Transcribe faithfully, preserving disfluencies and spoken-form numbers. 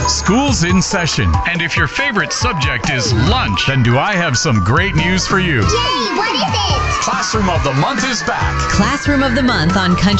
School's in session, and if your favorite subject is lunch, then do I have some great news for you. Yay! What is it? Classroom of the Month is back. Classroom of the Month on Country